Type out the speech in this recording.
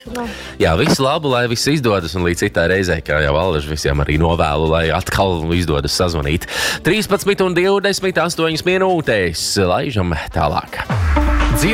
Jā, visu labu, lai viss izdodas, un līdz citai reizei, kā jau Valdež visiem arī novēlu, lai atkal izdodas sazvanīt. 13:28 minūtēs, laižam tālāk.